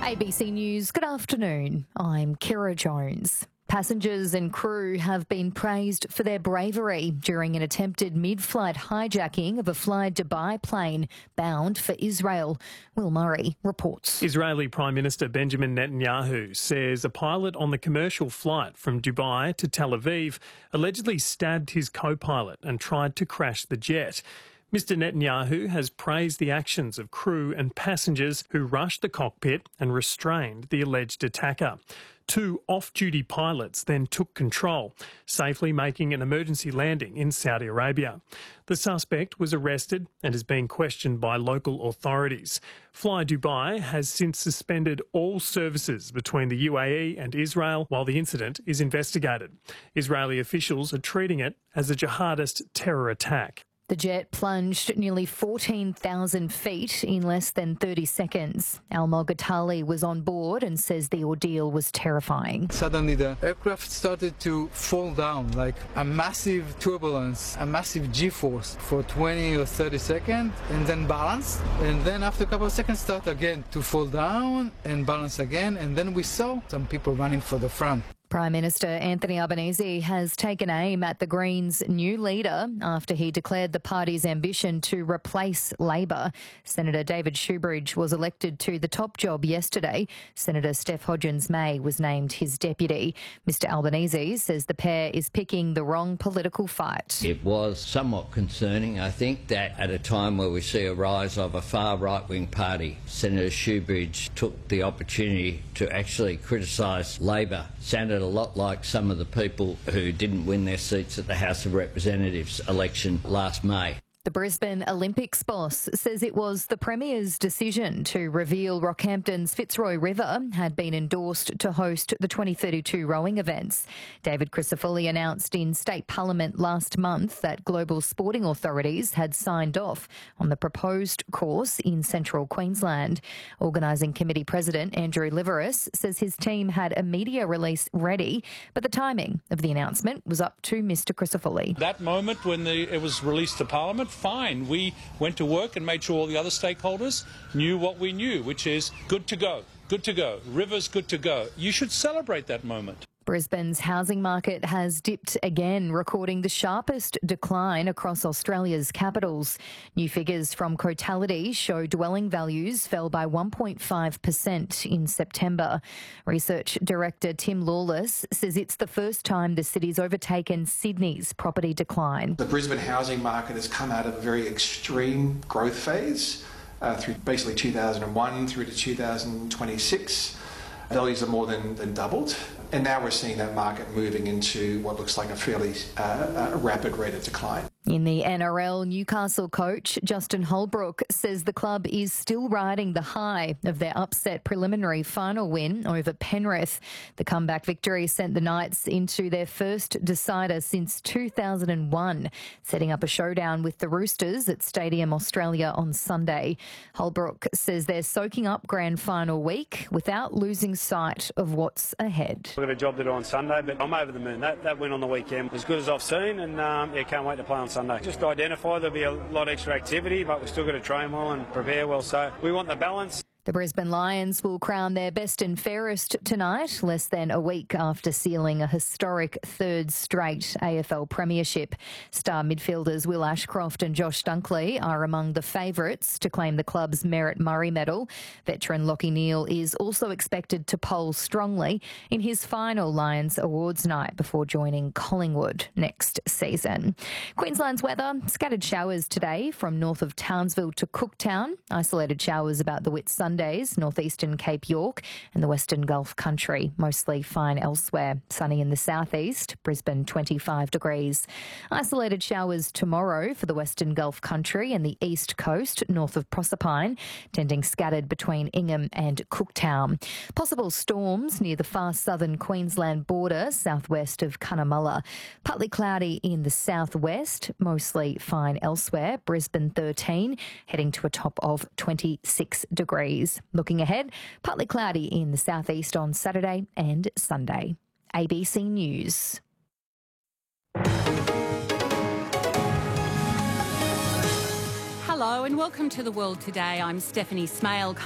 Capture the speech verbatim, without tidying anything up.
A B C News, good afternoon. I'm Kira Jones. Passengers and crew have been praised for their bravery during an attempted mid-flight hijacking of a Fly Dubai plane bound for Israel. Will Murray reports. Israeli Prime Minister Benjamin Netanyahu says a pilot on the commercial flight from Dubai to Tel Aviv allegedly stabbed his co-pilot and tried to crash the jet. Mister Netanyahu has praised the actions of crew and passengers who rushed the cockpit and restrained the alleged attacker. Two off-duty pilots then took control, safely making an emergency landing in Saudi Arabia. The suspect was arrested and is being questioned by local authorities. Fly Dubai has since suspended all services between the U A E and Israel while the incident is investigated. Israeli officials are treating it as a jihadist terror attack. The jet plunged nearly fourteen thousand feet in less than thirty seconds. Al Moghattali was on board and says the ordeal was terrifying. Suddenly the aircraft started to fall down like a massive turbulence, a massive G-force for twenty or thirty seconds and then balance. And then after a couple of seconds start again to fall down and balance again. And then we saw some people running for the front. Prime Minister Anthony Albanese has taken aim at the Greens' new leader after he declared the party's ambition to replace Labor. Senator David Shoebridge was elected to the top job yesterday. Senator Steph Hodgins-May was named his deputy. Mister Albanese says the pair is picking the wrong political fight. It was somewhat concerning, I think, that at a time where we see a rise of a far right-wing party, Senator Shoebridge took the opportunity to actually criticise Labor. Sounded a lot like some of the people who didn't win their seats at the House of Representatives election last May. The Brisbane Olympics boss says it was the Premier's decision to reveal Rockhampton's Fitzroy River had been endorsed to host the twenty thirty-two rowing events. David Crisafulli announced in State Parliament last month that global sporting authorities had signed off on the proposed course in central Queensland. Organising Committee President Andrew Liveris says his team had a media release ready, but the timing of the announcement was up to Mister Crisafulli. That moment when the, it was released to Parliament, fine. We went to work and made sure all the other stakeholders knew what we knew, which is good to go, good to go, River's good to go. You should celebrate that moment. Brisbane's housing market has dipped again, recording the sharpest decline across Australia's capitals. New figures from Cotality show dwelling values fell by one point five percent in September. Research Director Tim Lawless says it's the first time the city's overtaken Sydney's property decline. The Brisbane housing market has come out of a very extreme growth phase uh, through basically two thousand one through to two thousand twenty-six. Values are more than, than doubled, and now we're seeing that market moving into what looks like a fairly uh, uh, rapid rate of decline. In the N R L, Newcastle coach Justin Holbrook says the club is still riding the high of their upset preliminary final win over Penrith. The comeback victory sent the Knights into their first decider since two thousand one, setting up a showdown with the Roosters at Stadium Australia on Sunday. Holbrook says they're soaking up grand final week without losing sight of what's ahead. We've got a job to do on Sunday, but I'm over the moon. That, that win on the weekend was as good as I've seen, and um, yeah, can't wait to play on Sunday. Just identify there'll be a lot of extra activity, but we've still got to train well and prepare well, so we want the balance. The Brisbane Lions will crown their best and fairest tonight, less than a week after sealing a historic third straight A F L premiership. Star midfielders Will Ashcroft and Josh Dunkley are among the favourites to claim the club's Merritt Murray medal. Veteran Lachie Neale is also expected to poll strongly in his final Lions awards night before joining Collingwood next season. Queensland's weather, scattered showers today from north of Townsville to Cooktown, isolated showers about the Whitsundays, northeastern Cape York and the Western Gulf Country. Mostly fine elsewhere. Sunny in the southeast, Brisbane twenty-five degrees. Isolated showers tomorrow for the Western Gulf Country and the east coast north of Proserpine, tending scattered between Ingham and Cooktown. Possible storms near the far southern Queensland border, southwest of Cunnamulla. Partly cloudy in the southwest, mostly fine elsewhere. Brisbane thirteen, heading to a top of twenty-six degrees. Looking ahead, partly cloudy in the southeast on Saturday and Sunday. A B C News. Hello and welcome to The World Today. I'm Stephanie Smale.